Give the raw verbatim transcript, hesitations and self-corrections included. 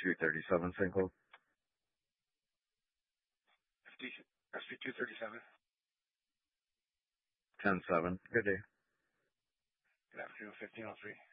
two thirty-seven, same code. S P two thirty-seven. ten seven. Good day. Good afternoon, fifteen oh three.